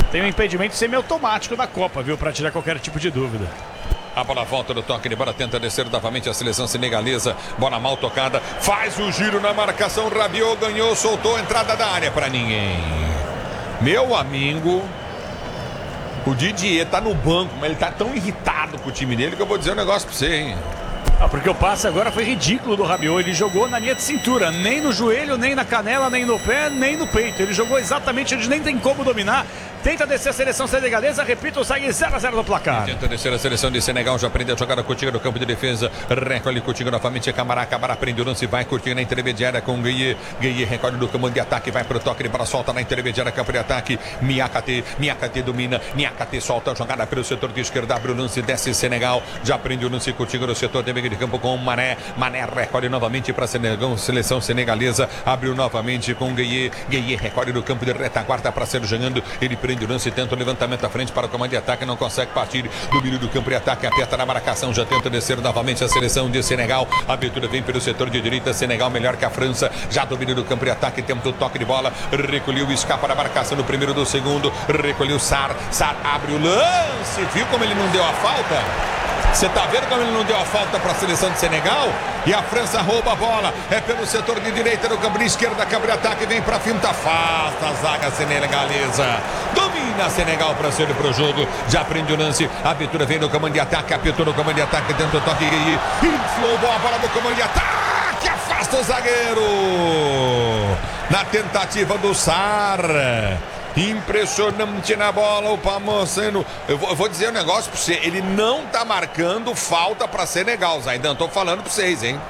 Tem um impedimento semiautomático da Copa, viu? Para tirar qualquer tipo de dúvida. A bola volta do toque de bola, tenta descer novamente a seleção senegalesa. Bola mal tocada, faz o giro na marcação. Rabiot ganhou, soltou a entrada da área para ninguém. Meu amigo, o Didier tá no banco, mas ele tá tão irritado com o time dele que eu vou dizer um negócio pra você, hein? Porque o passe agora foi ridículo do Rabiot. Ele jogou na linha de cintura, nem no joelho, nem na canela, nem no pé, nem no peito. Ele jogou exatamente onde nem tem como dominar. Tenta descer a seleção senegalesa, repito, segue 0-0 no placar. Tenta descer a seleção de Senegal, já aprende a jogada Coutinho no campo de defesa. Recolhe Coutinho novamente, Camará prende o lance, vai Coutinho na intermediária com Gueye. Gueye recolhe do comando de ataque, vai pro toque de bola, solta na intermediária, campo de ataque. Niakate domina, Niakate solta a jogada pelo setor de esquerda, abre o lance, desce Senegal. Já aprende o lance Coutinho no setor de meio de campo com Mané. Mané recolhe novamente para Senegal, seleção senegalesa. Abriu novamente com Gueye. Gueye recolhe do campo de retaguarda para ser jogando. Ele prende o lance, tenta o levantamento à frente para o comando de ataque, não consegue partir do meio do campo de ataque, aperta na marcação, já tenta descer novamente a seleção de Senegal. A abertura vem pelo setor de direita, Senegal melhor que a França, já domina do campo de ataque, tenta o toque de bola, recolheu, escapa na marcação no primeiro do segundo, recolheu Sarr abre o lance, viu como ele não deu a falta? Você tá vendo como ele não deu a falta para a seleção de Senegal? E a França rouba a bola. É pelo setor de direita, no campo de esquerda, campo de ataque, vem para finta, afasta a zaga senegalesa. Domina Senegal para ser pro jogo. Já prende o lance. A abertura vem no comando de ataque, apertou no comando de ataque, dentro do toque. Inflou a bola no comando de ataque. Afasta o zagueiro. Na tentativa do Sarr. Impressionante na bola o Pamoceno. Eu vou dizer um negócio pra você. Ele não tá marcando falta pra Senegal, Zaidan. Tô falando pra vocês, hein?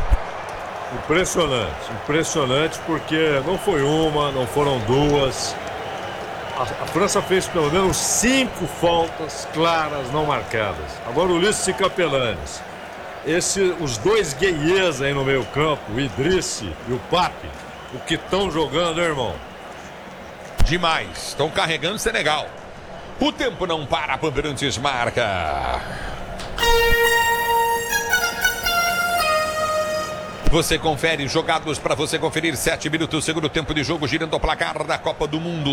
Impressionante porque não foi uma, não foram duas. A França fez pelo menos 5 faltas claras não marcadas. Agora o Ulisses Capelanes. Os dois gueiês aí no meio campo, o Idrissi e o Pape, o que estão jogando, hein, irmão? Demais, estão carregando Senegal. O tempo não para, Bandeirantes marca. Você confere, jogados para você conferir. 7 minutos, segundo tempo de jogo, girando o placar da Copa do Mundo.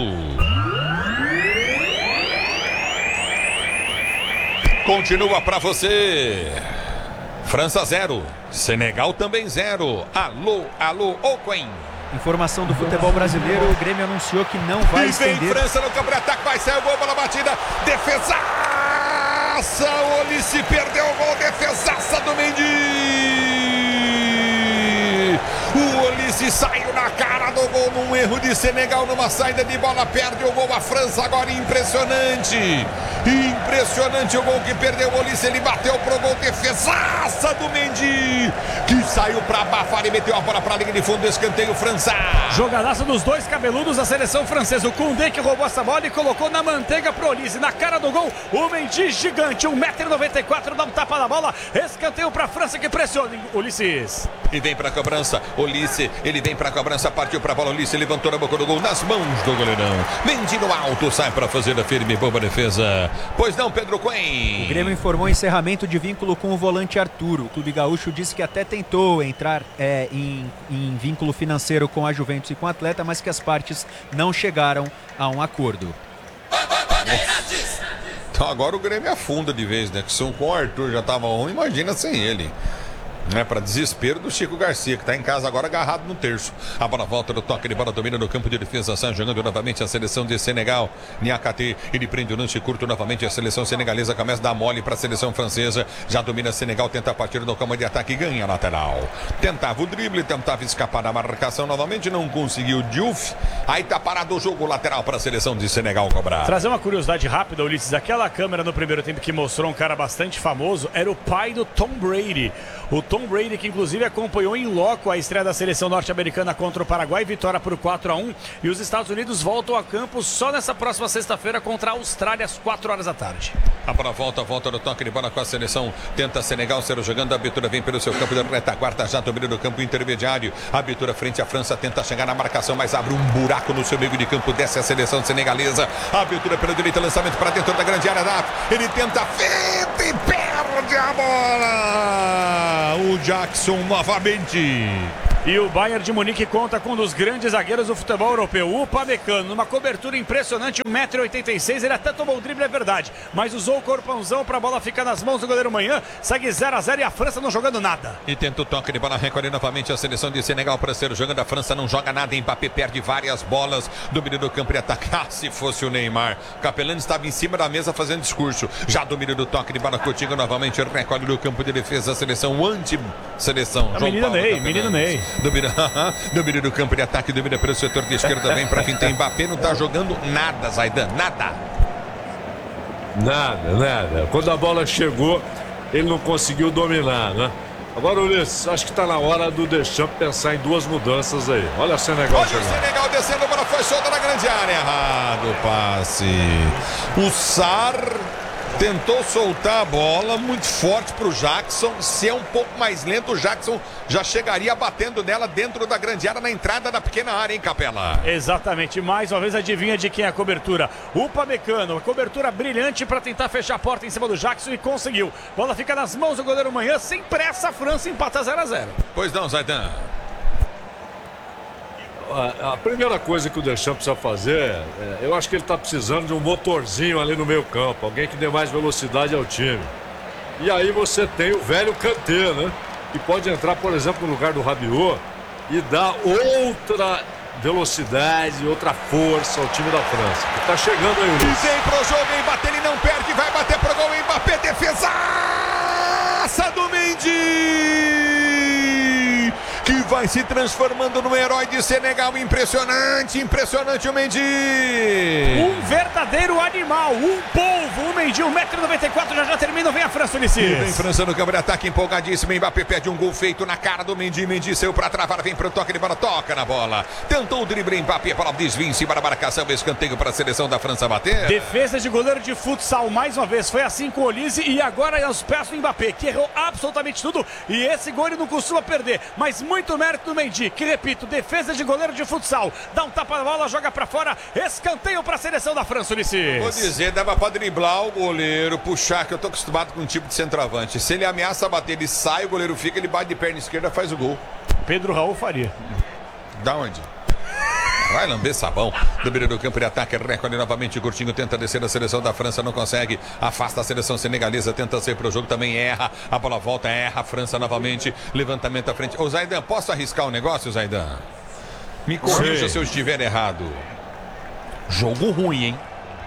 Continua para você. França 0, Senegal também 0. Alô, Oquen. Informação do futebol brasileiro, o Grêmio anunciou que não vai estender. E vem França no campo de ataque, vai sair o gol, bola batida, defesaça, o Olise perdeu o gol, defesaça do Mendy. O Olise saiu na cara do gol num erro de Senegal, numa saída de bola, perde o gol a França agora, impressionante o gol que perdeu o Olise, ele bateu pro gol, defesaça do Mendy, que saiu pra abafar e meteu a bola pra linha de fundo, escanteio França. Jogadaça dos dois cabeludos da seleção francesa, o Koundé que roubou essa bola e colocou na manteiga pro Olise, na cara do gol, o Mendy gigante, 1,94 m, dá um tapa na bola, escanteio pra França que pressiona, Ulisses. E vem pra cobrança, Olise, ele vem pra cobrança, partiu pra bola, Olise levantou na boca do gol, nas mãos do goleirão. Mendy no alto, sai pra fazer a firme e boa defesa. Pois não, Pedro Quen. O Grêmio informou encerramento de vínculo com o volante Arthur. O Clube Gaúcho disse que até tentou entrar em vínculo financeiro com a Juventus e com o atleta, mas que as partes não chegaram a um acordo. Então agora o Grêmio afunda de vez, né? Que se com o Arthur já tava ruim, imagina sem ele. Para desespero do Chico Garcia, que está em casa agora agarrado no terço. A bola volta do toque de bola, domina no campo de defesa, sai jogando novamente a seleção de Senegal. Niakate, ele prende o lance curto novamente, a seleção senegalesa começa a dar mole para a seleção francesa, já domina Senegal, tenta partir no campo de ataque e ganha lateral. Tentava o drible, tentava escapar da marcação novamente, não conseguiu. Diouf, aí tá parado o jogo, lateral para a seleção de Senegal cobrar. Trazer uma curiosidade rápida, Ulisses, aquela câmera no primeiro tempo que mostrou um cara bastante famoso, era o pai do Tom Brady. O Tom Brady, que inclusive acompanhou em loco a estreia da seleção norte-americana contra o Paraguai, vitória por 4-1, e os Estados Unidos voltam a campo só nessa próxima sexta-feira contra a Austrália às 4 horas da tarde. A bola volta no toque de bola com a seleção, tenta Senegal ser jogando, a abertura vem pelo seu campo de retaguarda, já domina no campo intermediário, a abertura frente à França, tenta chegar na marcação, mas abre um buraco no seu meio de campo, desce a seleção senegalesa, a abertura pela direita, lançamento para dentro da grande área, ele tenta finta e perde a bola. O Jackson novamente. E o Bayern de Munique conta com um dos grandes zagueiros do futebol europeu, o Upamecano, numa cobertura impressionante, 1,86 m, ele até tomou o drible, é verdade, mas usou o corpãozão para a bola ficar nas mãos do goleiro Manhã, segue 0 a 0 e a França não jogando nada. E tenta o toque de bola, recolhe novamente a seleção de Senegal para ser jogando, a França não joga nada, Mbappé perde várias bolas, domínio do campo e atacar, se fosse o Neymar. Capelani estava em cima da mesa fazendo discurso, já domínio do toque de bola, Coutinho novamente recolhe do campo de defesa, a seleção anti-seleção. Menino Ney. Domínio do campo de ataque, domina pelo setor de esquerda, vem para fintar. Mbappé não está jogando nada, Zaidan, nada. Nada. Quando a bola chegou, ele não conseguiu dominar, né? Agora, Ulisses, acho que está na hora do Deschamps pensar em duas mudanças aí. Olha o Senegal. Olha o Senegal descendo, a bola foi solta na grande área. Errado o passe. O Sarr tentou soltar a bola muito forte para o Jackson. Se é um pouco mais lento, o Jackson já chegaria batendo nela dentro da grande área, na entrada da pequena área, hein, Capela? Exatamente, mais uma vez adivinha de quem é a cobertura. Upamecano, cobertura brilhante para tentar fechar a porta em cima do Jackson e conseguiu. Bola fica nas mãos do goleiro Manhã, sem pressa, a França empata 0 a 0. Pois não, Zaidan. A primeira coisa que o Deschamps precisa fazer, eu acho que ele está precisando de um motorzinho ali no meio campo, alguém que dê mais velocidade ao time. E aí você tem o velho Kanté, né? Que pode entrar, por exemplo, no lugar do Rabiot e dar outra velocidade, outra força ao time da França. Que tá chegando aí o Luiz. Vem pro jogo, Mbappé, ele não perde, vai bater pro gol, Mbappé, defesaça do Mendy, que vai se transformando no herói de Senegal. Impressionante o Mendy. Um verdadeiro animal, um polvo, o Mendy, 1,94 m, já termina, vem a França, Ulisses. E vem França no campo de ataque, empolgadíssimo. Mbappé pede um gol feito na cara do Mendy. Mendy saiu para travar, vem pro toque de bola, toca na bola. Tentou o drible, Mbappé, para o desvio em cima da marcação, escanteio para a seleção da França bater. Defesa de goleiro de futsal, mais uma vez, foi assim com o Olise e agora é aos pés do Mbappé, que errou absolutamente tudo e esse gol ele não costuma perder, mas muito mérito do Mendy, que repito, defesa de goleiro de futsal, dá um tapa na bola, joga pra fora, escanteio pra seleção da França, Ulisses. Vou dizer, dava pra driblar o goleiro, puxar, que eu tô acostumado com um tipo de centroavante. Se ele ameaça bater, ele sai, o goleiro fica, ele bate de perna esquerda, faz o gol. Pedro Raul faria. Da onde? Vai lamber sabão. Domínio do campo de ataque, recorde novamente, Coutinho tenta descer a seleção da França, não consegue, afasta a seleção senegalesa, tenta ser pro jogo, também erra, a bola volta, erra a França novamente, levantamento à frente. Ô Zaidan, posso arriscar um negócio, Zaidan? Me corrija se eu estiver errado. Jogo ruim, hein?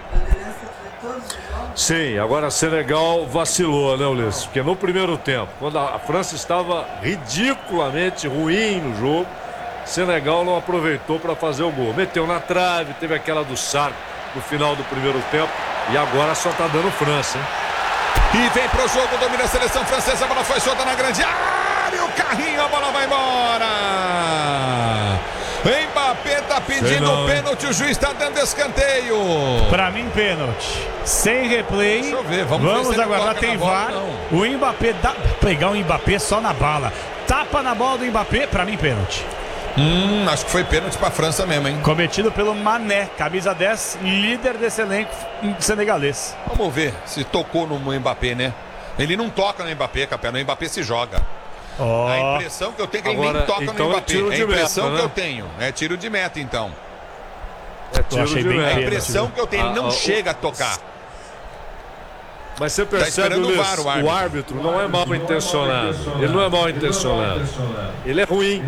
Sim, agora Senegal vacilou, né, Ulisses? Porque no primeiro tempo, quando a França estava ridiculamente ruim no jogo, Senegal não aproveitou para fazer o gol. Meteu na trave, teve aquela do Sarr no final do primeiro tempo e agora só tá dando França, hein? E vem pro jogo, domina a seleção francesa, a bola foi solta na grande área, o carrinho, a bola vai embora. Mbappé tá pedindo pênalti, o juiz está dando escanteio. Pra mim, pênalti. Sem replay. Deixa eu ver, vamos ver aguardar, tem VAR. O Mbappé dá, pegar o Mbappé só na bala. Tapa na bola do Mbappé, pra mim, pênalti. Acho que foi pênalti pra França mesmo, hein? Cometido pelo Mané, camisa 10, líder desse elenco senegalês. Vamos ver se tocou no Mbappé, né? Ele não toca no Mbappé, Capela, no Mbappé se joga. A impressão que eu tenho é que ele nem toca então no Mbappé. É a impressão meta, que né? eu tenho. É tiro de meta, então. É tiro achei de bem meta. A impressão que eu tenho, ele não chega a tocar. Mas você percebe, esperando o VAR, o árbitro não é mal intencionado. Ele não é mal intencionado. Ele é ruim.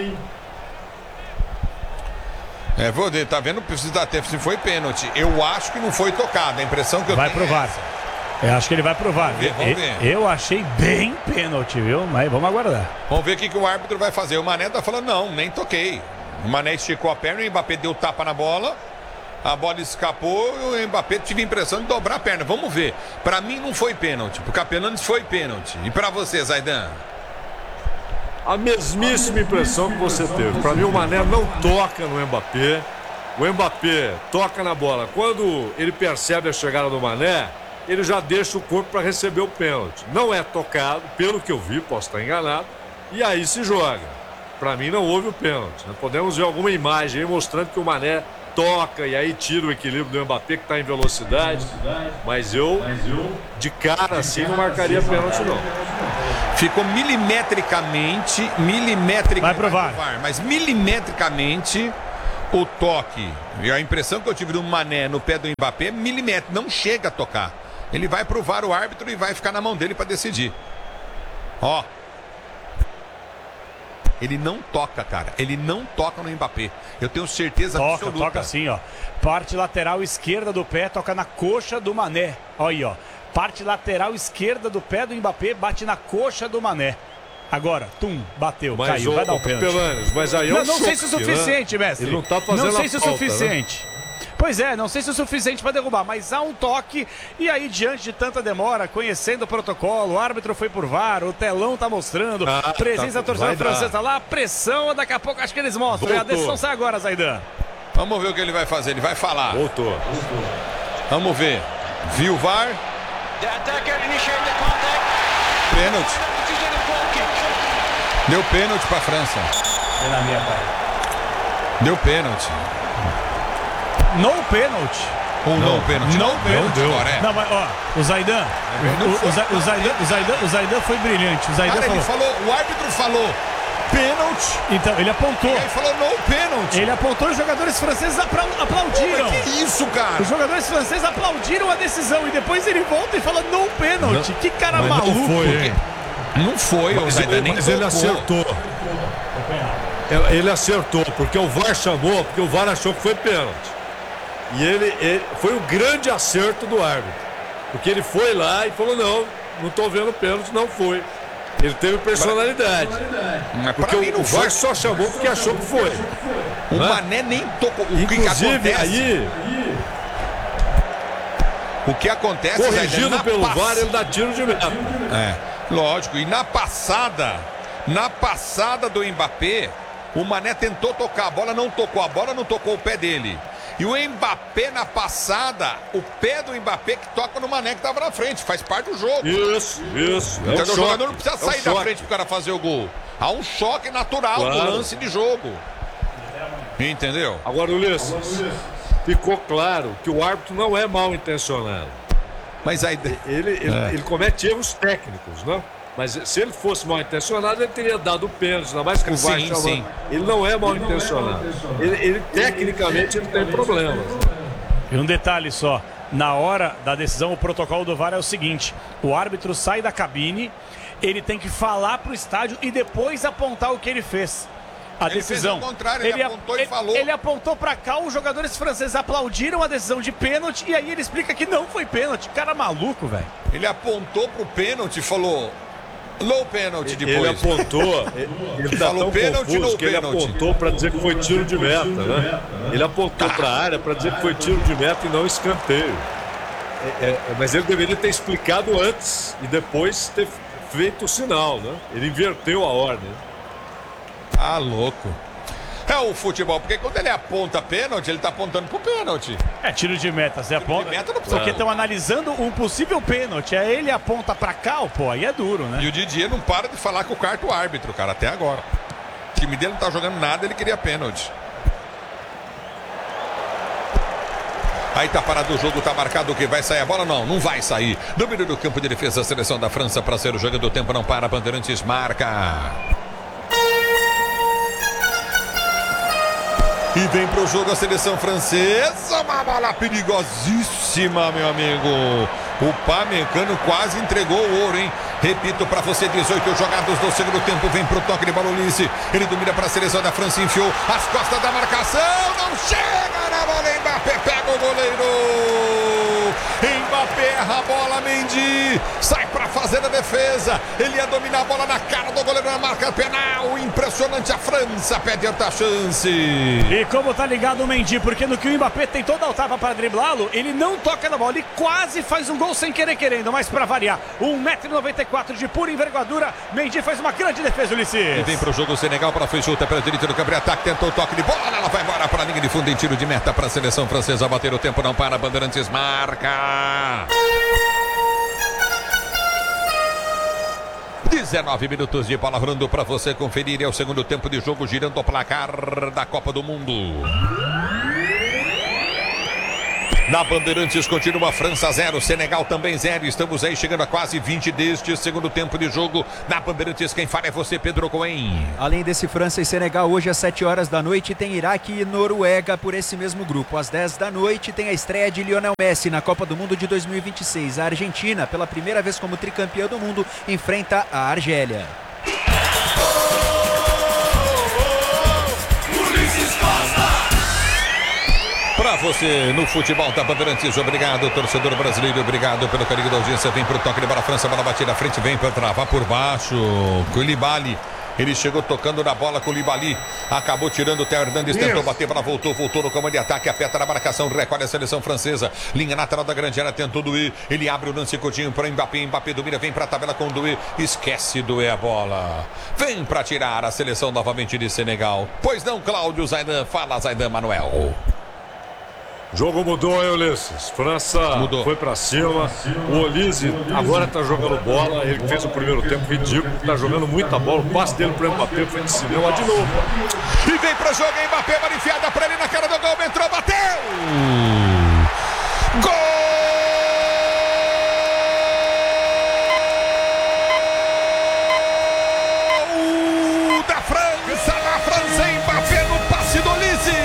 Vou ver, tá vendo? Precisa até se foi pênalti. Eu acho que não foi tocado. A impressão que eu Vai tenho provar. Eu acho que ele vai provar. Vamos ver. Eu achei bem pênalti, viu? Mas vamos aguardar. Vamos ver o que o árbitro vai fazer. O Mané tá falando, não, nem toquei. O Mané esticou a perna, o Mbappé deu tapa na bola. A bola escapou e o Mbappé tive a impressão de dobrar a perna. Vamos ver. Pra mim não foi pênalti. Pro Capelanes foi pênalti. E pra você, Zaidan? A mesmíssima impressão que você teve. Para mim, o Mané não toca no Mbappé. O Mbappé toca na bola. Quando ele percebe a chegada do Mané, ele já deixa o corpo para receber o pênalti. Não é tocado, pelo que eu vi, posso estar enganado, e aí se joga. Para mim, não houve o pênalti. Podemos ver alguma imagem aí mostrando que o Mané toca e aí tira o equilíbrio do Mbappé, que está em velocidade. Mas eu, de cara assim, não marcaria pênalti, não. Ficou milimetricamente. Vai pro VAR. Mas milimetricamente o toque. E a impressão que eu tive do Mané no pé do Mbappé é milímetro. Não chega a tocar. Ele vai pro VAR, o árbitro, e vai ficar na mão dele para decidir. Ó. Ele não toca, cara. Ele não toca no Mbappé. Eu tenho certeza absoluta. Toca sim, ó. Parte lateral esquerda do pé, toca na coxa do Mané. Olha aí, ó. Parte lateral esquerda do pé do Mbappé, bate na coxa do Mané. Agora, bateu, mas caiu, vai dar o pênalti. Mas aí é não sei se é suficiente, né? mestre. Ele não tá fazendo não sei se é falta, suficiente. Né? Pois é, não sei se é suficiente para derrubar, mas há um toque. E aí, diante de tanta demora, conhecendo o protocolo, o árbitro foi por VAR, o telão tá mostrando, presença da torcida francesa lá, pressão, daqui a pouco acho que eles mostram. Voltou. A decisão sai agora, Zaidan. Vamos ver o que ele vai fazer, ele vai falar. Voltou. Vamos ver. Viu o VAR? Pênalti. Deu pênalti para a França. Deu pênalti. No pênalti. Ou não pênalti? Não pênalti. Não, mas ó, o Zaidan. O Zaidan foi brilhante. O Zaidan falou. O árbitro falou pênalti. Então, ele apontou. Ele falou no pênalti. Ele apontou e os jogadores franceses aplaudiram. Que isso, cara? Os jogadores franceses aplaudiram a decisão e depois ele volta e fala no pênalti. Que cara maluco. Não foi, não foi, mas ele acertou. Ele acertou, porque o VAR chamou, porque o VAR achou que foi pênalti. E ele foi um grande acerto do árbitro. Porque ele foi lá e falou, não tô vendo pênalti, não foi. Ele teve personalidade. Porque o VAR só chamou porque achou que foi. O Mané nem tocou. Inclusive, aí... O que acontece... Corrigido pelo VAR, ele dá tiro de meta. Lógico. E na passada do Mbappé, o Mané tentou tocar. A bola não tocou o pé dele. E o Mbappé na passada, o pé do Mbappé que toca no Mané que estava na frente, faz parte do jogo. Isso. Então o jogador não precisa sair da frente pro cara fazer o gol. Há um choque natural no lance de jogo. Entendeu? Agora, Ulisses, ficou claro que o árbitro não é mal intencionado. Mas aí... Ele comete erros técnicos, né? Mas se ele fosse mal intencionado, ele teria dado o pênalti, ainda mais que o VAR chamando. Ele não é mal intencionado. Ele tecnicamente ele tem problemas. E um detalhe só, na hora da decisão, o protocolo do VAR é o seguinte: o árbitro sai da cabine, ele tem que falar pro estádio e depois apontar o que ele fez. A decisão. Fez ao contrário, ele apontou e falou. Ele apontou pra cá, os jogadores franceses aplaudiram a decisão de pênalti e aí ele explica que não foi pênalti. Cara maluco, velho. Ele apontou pro pênalti e falou... Low pênalti depois. Ele apontou, ele tá tão confuso que ele apontou para dizer que foi tiro de meta, né? Ele apontou para a área para dizer que foi tiro de meta e não escanteio. Mas ele deveria ter explicado antes e depois ter feito o sinal, né? Ele inverteu a ordem. Louco. É o futebol, porque quando ele aponta pênalti, ele tá apontando pro pênalti. É tiro de meta, você aponta. De meta não precisa. Porque estão analisando um possível pênalti. Aí ele aponta pra cá, pô, aí é duro, né? E o Didier não para de falar com o quarto árbitro, cara, até agora. O time dele não tá jogando nada, ele queria pênalti. Aí tá parado o jogo, tá marcado o que vai sair a bola? Não vai sair. Domínio do campo de defesa, a seleção da França para ser o jogo do tempo, não para, Bandeirantes marca. E vem pro jogo a seleção francesa. Uma bola perigosíssima, meu amigo. O Pamecano quase entregou o ouro, hein? Repito para você, 18 jogados do segundo tempo. Vem pro toque de bola, Ulisses. Ele domina para a seleção da França, enfiou as costas da marcação. Não chega na bola, Mbappé pega o goleiro. Mbappé erra a bola, Mendy. Sai para fazer a defesa. Ele ia dominar a bola na cara do goleiro na marca penal. Impressionante, a França perde outra chance. E como tá ligado o Mendy, porque no que o Mbappé tentou dar o tapa para driblá-lo, ele não toca na bola. Ele quase faz um gol sem querer querendo, mas para variar, 1,94 m de pura envergadura. Mendy faz uma grande defesa, Ulisses. E vem pro jogo o Senegal para fechouta pela direita do campo de ataque. Tentou o toque de bola, ela vai embora para a linha de fundo em tiro de meta para a seleção francesa. Bater o tempo, não para, Bandeirantes marca. 19 minutos de bola rolando para você conferir. É o segundo tempo de jogo, girando o placar da Copa do Mundo. Na Bandeirantes continua França 0, Senegal também 0. Estamos aí chegando a quase 20 deste segundo tempo de jogo. Na Bandeirantes quem fala é você, Pedro Cohen. Além desse França e Senegal, hoje às 7 horas da noite tem Iraque e Noruega por esse mesmo grupo. Às 10 da noite tem a estreia de Lionel Messi na Copa do Mundo de 2026. A Argentina, pela primeira vez como tricampeã do mundo, enfrenta a Argélia. Pra você no futebol da Bandeirantes, obrigado, torcedor brasileiro, obrigado pelo carinho da audiência. Vem pro toque para a França, bola batida à frente, vem para travar por baixo. Koulibaly, ele chegou tocando na bola, Koulibaly acabou tirando o Theo Hernandes, tentou bater, para voltou no comando de ataque, aperta na marcação, recolhe a seleção francesa, linha lateral da grande área, tentou Doué, ele abre o lance curtinho para Mbappé, Mbappé domina, vem pra tabela com Doué, esquece Doué a bola, vem pra tirar a seleção novamente de Senegal. Pois não, Cláudio Zaidan, fala Zaidan Manuel. O jogo mudou, hein, Ulisses? França foi pra cima. O Olise agora tá jogando bola. Ele fez o primeiro tempo ridículo. Tá jogando muita bola. O passe dele pro Mbappé foi de cinema de novo. E vem pra jogo, Mbappé, bola enfiada pra ele na cara do gol. Entrou, bateu! Gol! Da França, na França, Mbappé no passe do Olise!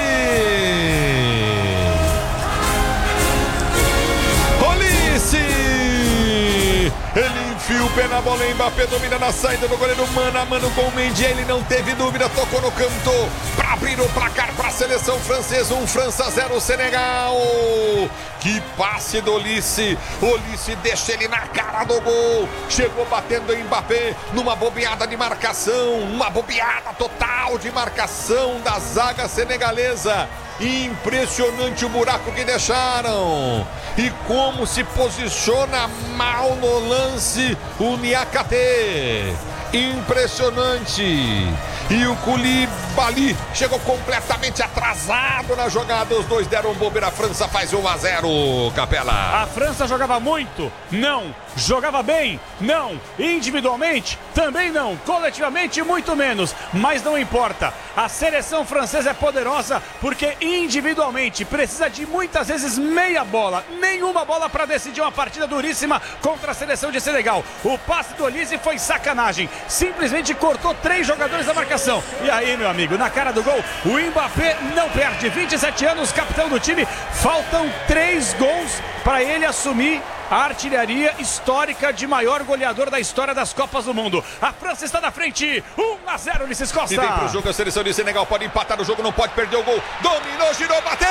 Ele enfia o pé na bola, Mbappé domina na saída do goleiro, mano a mano com o Mendy, ele não teve dúvida, tocou no canto para abrir o placar para a seleção francesa, França 0, Senegal. Que passe do Olise, Olise deixa ele na cara do gol, chegou batendo em Mbappé numa bobeada de marcação, uma bobeada total de marcação da zaga senegalesa. Impressionante o buraco que deixaram. E como se posiciona mal no lance o Niakate. Impressionante. E o Koulibaly chegou completamente atrasado na jogada. Os dois deram bobeira. A França faz 1-0, Capela. A França jogava muito? Não. Jogava bem? Não. Individualmente? Também não. Coletivamente, muito menos. Mas não importa. A seleção francesa é poderosa porque individualmente precisa de muitas vezes meia bola. Nenhuma bola para decidir uma partida duríssima contra a seleção de Senegal. O passe do Olise foi sacanagem. Simplesmente cortou 3 jogadores da marcação. E aí, meu amigo, na cara do gol, o Mbappé não perde. 27 anos, capitão do time. Faltam 3 gols para ele assumir a artilharia histórica de maior goleador da história das Copas do Mundo. A França está na frente, 1-0, Ulisses Costa. E vem pro jogo a seleção de Senegal, pode empatar no jogo, não pode perder o gol. Dominou, girou, bateu!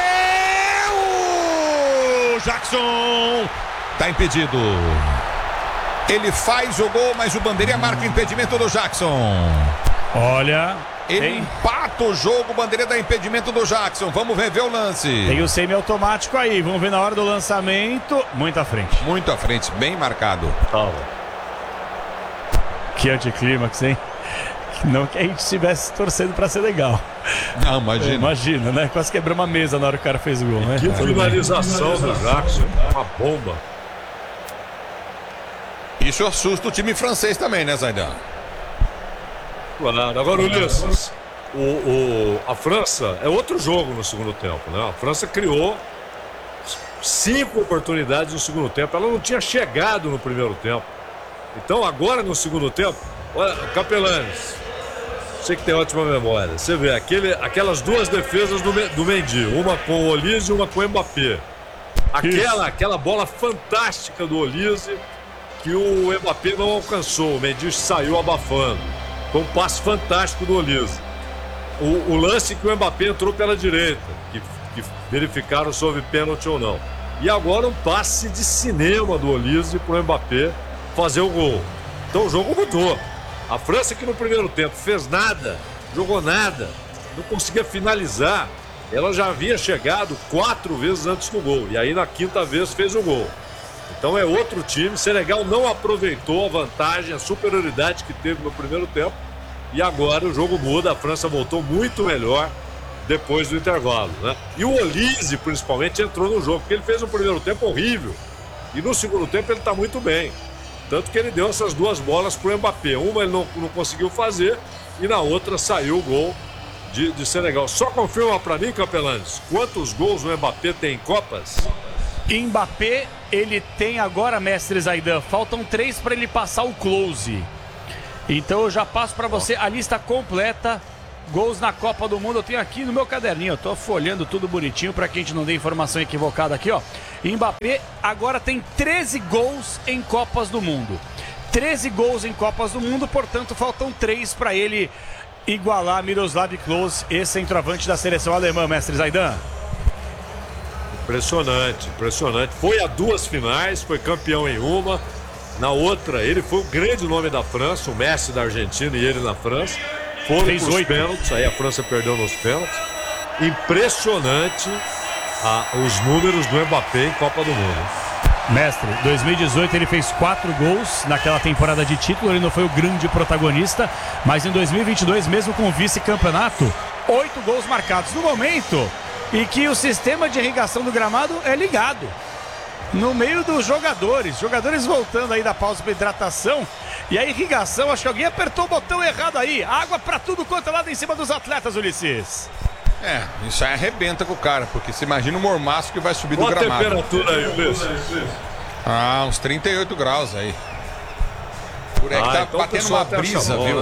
Jackson tá impedido. Ele faz o gol, mas o bandeirinha marca o impedimento do Jackson. Olha, ele empata o jogo, bandeira dá impedimento do Jackson. Vamos rever o lance. Tem o semi-automático aí, vamos ver na hora do lançamento. Muito à frente. Muito à frente, bem marcado. Que anticlímax, hein? Não que a gente estivesse torcendo pra ser legal. Não, imagina. Imagina, né? Quase quebrou uma mesa na hora que o cara fez o gol, né? Que finalização do Jackson, uma bomba. Isso assusta o time francês também, né, Zaidan? Claro. Agora, Ulisses, a França é outro jogo no segundo tempo, né? A França criou 5 oportunidades no segundo tempo. Ela não tinha chegado no primeiro tempo. Então, agora no segundo tempo, olha, Capelanes, você que tem ótima memória, você vê aquelas 2 defesas do Mendy, uma com o Olise e uma com o Mbappé. Aquela bola fantástica do Olise que o Mbappé não alcançou, o Mendy saiu abafando. Foi um passe fantástico do Olise. O lance que o Mbappé entrou pela direita, que verificaram se houve pênalti ou não. E agora um passe de cinema do Olise para o Mbappé fazer o gol. Então o jogo mudou. A França, que no primeiro tempo fez nada, jogou nada, não conseguia finalizar, ela já havia chegado 4 vezes antes do gol. E aí na 5ª vez fez o gol. Então é outro time. Senegal não aproveitou a vantagem, a superioridade que teve no primeiro tempo. E agora o jogo muda. A França voltou muito melhor depois do intervalo, né? E o Olise, principalmente, entrou no jogo, porque ele fez um primeiro tempo horrível. E no segundo tempo ele está muito bem. Tanto que ele deu essas 2 bolas para o Mbappé. Uma ele não conseguiu fazer e na outra saiu o gol de Senegal. Só confirma para mim, Capelanes, quantos gols o Mbappé tem em Copas? Mbappé, ele tem agora, mestre Zaidan, faltam 3 para ele passar o close. Então eu já passo para você a lista completa. Gols na Copa do Mundo eu tenho aqui no meu caderninho. Eu tô folhando tudo bonitinho para que a gente não dê informação equivocada aqui, ó. Mbappé agora tem 13 gols em Copas do Mundo. 13 gols em Copas do Mundo, portanto faltam 3 para ele igualar Miroslav Klose, esse centroavante da seleção alemã, mestre Zaidan. Impressionante, impressionante. Foi a 2 finais, foi campeão em uma. Na outra, ele foi o grande nome da França, o Messi da Argentina e ele na França. Foram para os pênaltis, aí a França perdeu nos pênaltis. Impressionante os números do Mbappé em Copa do Mundo. Mestre, 2018 ele fez 4 gols naquela temporada de título, ele não foi o grande protagonista, mas em 2022, mesmo com o vice-campeonato, 8 gols marcados. No momento em que o sistema de irrigação do gramado é ligado, no meio dos jogadores voltando aí da pausa para hidratação, e a irrigação, acho que alguém apertou o botão errado aí, água para tudo quanto é lado em cima dos atletas, Ulisses. Isso aí arrebenta com o cara, porque você imagina o mormaço que vai subir do gramado. Qual a temperatura aí, Ulisses? Uns 38 graus aí. Por aí que tá então batendo uma brisa, viu?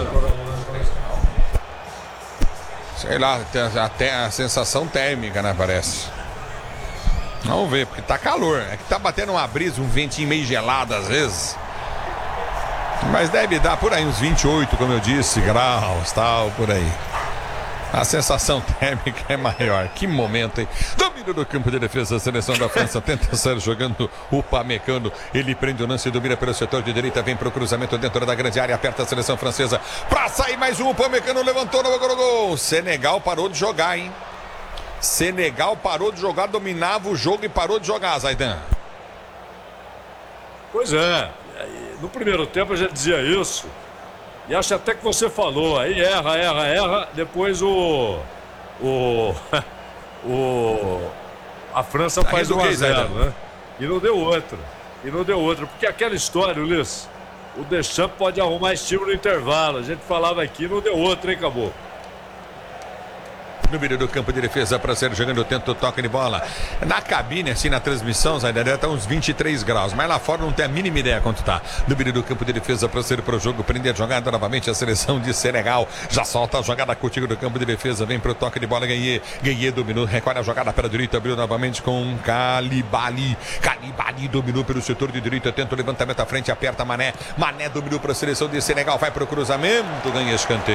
Sei lá, até a sensação térmica, né, parece. Vamos ver, porque tá calor. É que tá batendo uma brisa, um ventinho meio gelado às vezes. Mas deve dar por aí uns 28, como eu disse, graus, tal, por aí. A sensação térmica é maior. Que momento, hein? Domínio do campo de defesa. A seleção da França tenta sair jogando o Pamecano. Ele prende o lance, domina pelo setor de direita. Vem pro cruzamento dentro da grande área. Aperta a seleção francesa. Pra sair mais um. O Pamecano levantou no gol. Senegal parou de jogar, hein? Senegal parou de jogar. Dominava o jogo e parou de jogar, Zaidan. Pois é. No primeiro tempo a gente dizia isso. E acho até que você falou, aí erra, depois a França faz 1-0, né? E não deu outra, porque aquela história, Ulisses, o Deschamps pode arrumar estilo no intervalo, a gente falava aqui, não deu outra, hein, acabou. No meio do campo de defesa para ser jogando, tenta o toque de bola. Na cabine, assim, na transmissão, Zaidan, deve estar uns 23 graus, mas lá fora não tem a mínima ideia quanto tá. No meio do campo de defesa para ser pro jogo, prender a jogada novamente a seleção de Senegal. Já solta a jogada contigo do campo de defesa, vem pro toque de bola, Gueye dominou, recolhe a jogada para a direita, abriu novamente com Kalibali dominou pelo setor de direita, tenta o levantamento à frente, aperta Mané dominou para a seleção de Senegal, vai pro cruzamento, ganha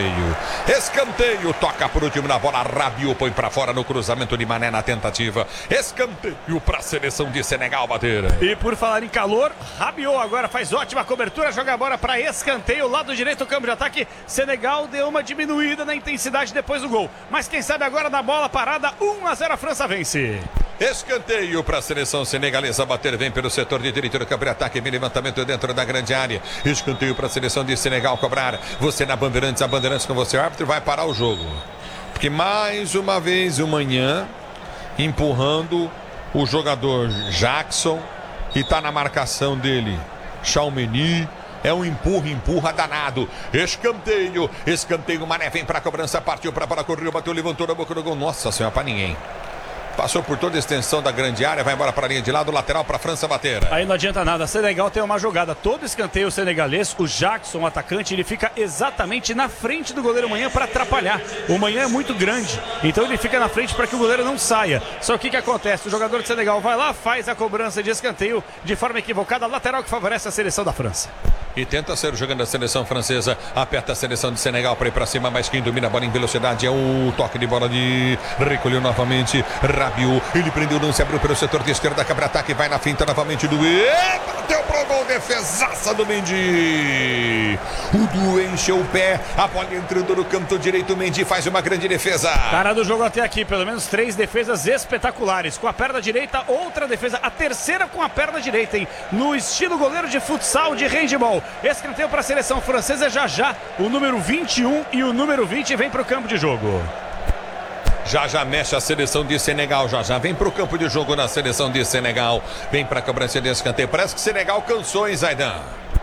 escanteio, toca por último na bola, Rabiot põe pra fora no cruzamento de Mané na tentativa. Escanteio pra seleção de Senegal bater. E por falar em calor, Rabiot agora faz ótima cobertura, joga a bola pra escanteio, lado direito, o campo de ataque. Senegal deu uma diminuída na intensidade depois do gol. Mas quem sabe agora na bola parada, 1-0 a França vence. Escanteio para a seleção senegalesa bater, vem pelo setor de direito do campo de ataque, vem levantamento dentro da grande área. Escanteio para a seleção de Senegal cobrar. Você na Bandeirantes, a Bandeirantes com você, o árbitro vai parar o jogo. Porque mais uma vez o Manhã empurrando o jogador Jackson, que está na marcação dele, Tchouaméni. É um empurra danado. Escanteio, Mané vem para a cobrança, partiu para a bola, correu, bateu, levantou na boca do gol. Nossa senhora, para ninguém. Passou por toda a extensão da grande área, vai embora para a linha de lado, lateral para a França bater. Aí não adianta nada, Senegal tem uma jogada, todo escanteio senegalês, o Jackson, o atacante, ele fica exatamente na frente do goleiro Manhã para atrapalhar. O Manhã é muito grande, então ele fica na frente para que o goleiro não saia. Só que o que acontece? O jogador de Senegal vai lá, faz a cobrança de escanteio de forma equivocada, lateral que favorece a seleção da França. E tenta ser jogando a seleção francesa, aperta a seleção de Senegal para ir para cima, mas quem domina a bola em velocidade é o toque de bola de... Recolheu novamente Rabiot, ele prendeu o lance, abriu pelo setor de esquerda, cabra ataque, vai na finta novamente do... Bateu pro gol, defesaça do Mendy. O Du encheu o pé, a bola entrando no canto direito, o Mendy faz uma grande defesa. Cara do jogo até aqui, pelo menos 3 defesas espetaculares, com a perna direita, outra defesa, a terceira com a perna direita, hein? No estilo goleiro de futsal, de handball. Escanteio para a seleção francesa, já o número 21 e o número 20 vem para o campo de jogo. Já mexe a seleção de Senegal, já vem para o campo de jogo na seleção de Senegal. Vem para a cobrança de escanteio. Parece que Senegal cansou, hein, Zaidan?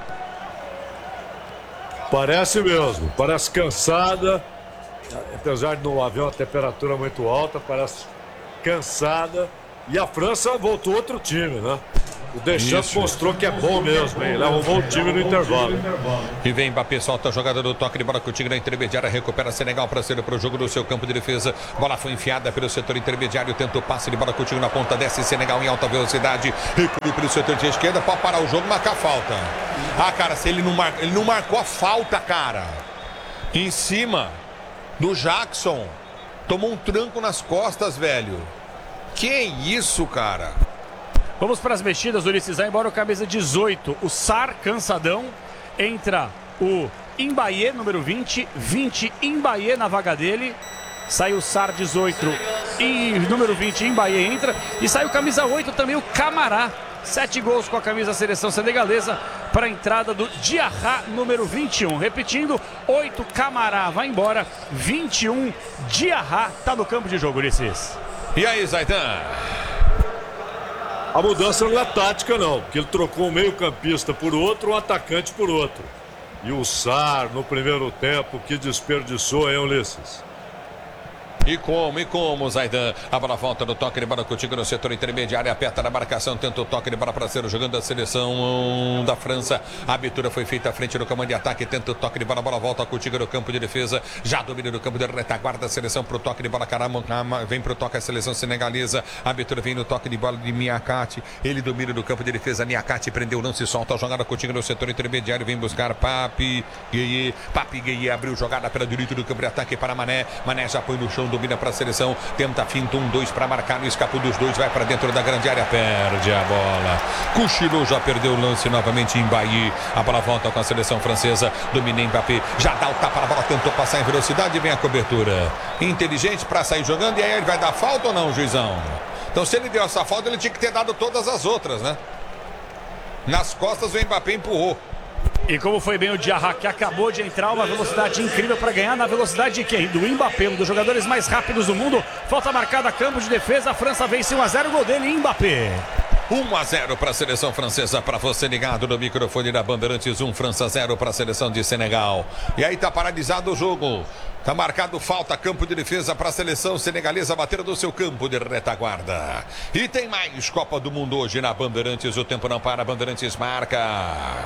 Parece mesmo, parece cansada. Apesar de no avião a temperatura muito alta, parece cansada. E a França voltou outro time, né? O Deschamps mostrou que é bom mesmo, hein? Ele arrumou o time no intervalo. E vem Mbappé, solta a jogada do toque de bola com o Tigre na intermediária, recupera Senegal para ser para o jogo do seu campo de defesa. Bola foi enfiada pelo setor intermediário, tenta o passe de bola com o Tigre na ponta, desce Senegal em alta velocidade, recua pelo setor de esquerda, pode parar o jogo, marcar falta. Ah, cara, se ele não marcou a falta, cara. Em cima do Jackson. Tomou um tranco nas costas, velho. Que isso, cara? Vamos para as mexidas, Ulisses. Vai embora o camisa 18, o Sarr, cansadão. Entra o Mbaye, número 20. 20, Mbaye na vaga dele. Sai o Sarr, 18. E número 20, Mbaye entra. E sai o camisa 8 também, o Camará. 7 gols com a camisa da seleção senegalesa para a entrada do Diarra, número 21. Repetindo, 8, Camará vai embora. 21, Diarra está no campo de jogo, Ulisses. E aí, Zaidan? A mudança não é tática, não, porque ele trocou um meio-campista por outro, um atacante por outro. E o Sarr, no primeiro tempo, que desperdiçou, hein, Ulisses? E como, Zaidan? A bola volta no toque de bola contigo no setor intermediário, aperta na marcação, tenta o toque de bola para ser jogando a seleção da França. A abertura foi feita à frente do comando de ataque, tenta o toque de bola, a bola volta contigo no campo de defesa. Já domina no campo de retaguarda a seleção para o toque de bola, caramba, vem para o toque a seleção senegalesa. A abertura vem no toque de bola de Niakate, ele domina no campo de defesa, Niakate prendeu, não se solta, a jogada contigo no setor intermediário, vem buscar Papi Gueye abriu jogada pela direita do campo de ataque para Mané, Mané já põe no chão, domina para a seleção, tenta finta 1-2 para marcar, no escapo dos dois, vai para dentro da grande área, perde a bola, cochilou, já perdeu o lance novamente em Mbaye, a bola volta com a seleção francesa, domina Mbappé, já dá o tapa na bola, tentou passar em velocidade, vem a cobertura, inteligente para sair jogando, e aí ele vai dar falta ou não, juizão? Então se ele deu essa falta, ele tinha que ter dado todas as outras, né? Nas costas o Mbappé empurrou. E como foi bem o Diarra, que acabou de entrar, uma velocidade incrível para ganhar, na velocidade de quem? Do Mbappé, um dos jogadores mais rápidos do mundo. Falta marcada, campo de defesa, a França vence 1-0, gol dele, Mbappé. 1-0 para a seleção francesa, para você ligado no microfone da Bandeirantes, 1 França 0 para a seleção de Senegal. E aí tá paralisado o jogo. Tá marcado falta, campo de defesa para a seleção senegalesa bater do seu campo de retaguarda. E tem mais Copa do Mundo hoje na Bandeirantes, o tempo não para, Bandeirantes marca.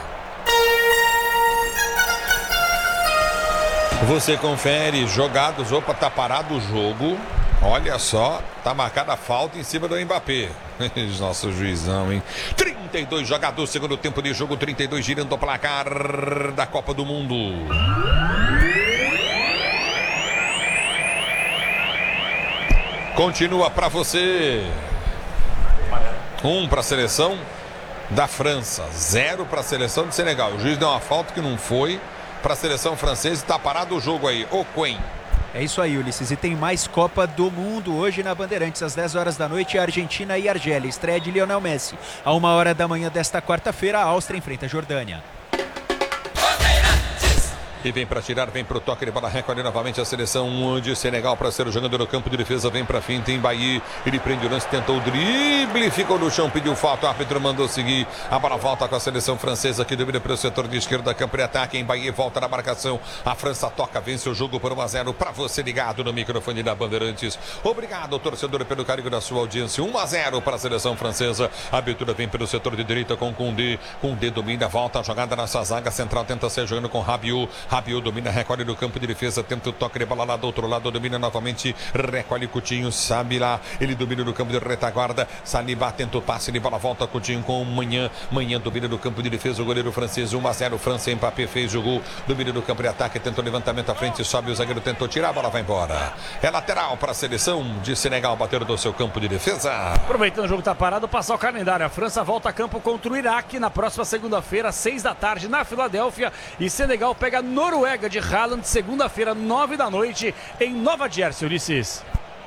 Você confere jogados, opa, tá parado o jogo. Olha só, tá marcada a falta em cima do Mbappé. Nosso juizão, hein? 32 jogados, segundo tempo de jogo, 32 girando o placar da Copa do Mundo. Continua para você. 1 para a seleção da França, 0 para a seleção de Senegal. O juiz deu uma falta que não foi para a seleção francesa, está parado o jogo aí. O Quen. É isso aí, Ulisses. E tem mais Copa do Mundo hoje na Bandeirantes, às 10 horas da noite, Argentina e Argélia. Estreia de Lionel Messi. À 1 hora da manhã desta quarta-feira, a Áustria enfrenta a Jordânia. E vem para tirar, vem para o toque de bola, recolhe novamente a seleção de Senegal para ser o jogador no campo de defesa, vem para finta em Mbaye, ele prende o lance, tentou o drible, ficou no chão, pediu falta, o árbitro mandou seguir, a bola volta com a seleção francesa que domina pelo setor de esquerda, campo de ataque, Mbaye volta na marcação, a França toca, vence o jogo por 1-0, para você ligado no microfone da Bandeirantes. Obrigado, torcedor, pelo carinho da sua audiência. 1-0 para a seleção francesa, a abertura vem pelo setor de direita com Koundé domina, volta a jogada na sua zaga central, tenta ser jogando com Rabiot domina, recolhe no campo de defesa, tenta o toque de bola lá do outro lado, domina novamente, recolhe Coutinho, sabe lá, ele domina no campo de retaguarda, Saliba tenta o passe de bola, volta Coutinho com Manhã domina no campo de defesa, o goleiro francês, 1-0, França, Mbappé fez o gol, domina no campo de ataque, tenta o levantamento à frente, sobe o zagueiro, tentou tirar, a bola vai embora. É lateral para a seleção de Senegal, bater do seu campo de defesa. Aproveitando o jogo tá parado, passar o calendário, a França volta a campo contra o Iraque na próxima segunda-feira, 6 da tarde, na Filadélfia, e Senegal pega Noruega de Haaland, segunda-feira, 9 da noite, em Nova Jersey, Ulisses.